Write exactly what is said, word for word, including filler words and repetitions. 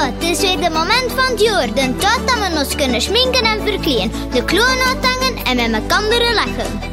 het is weer het moment van het jaar. De tijd dat we ons kunnen schminken en verkleden. De kloon uithangen en met elkaar lachen.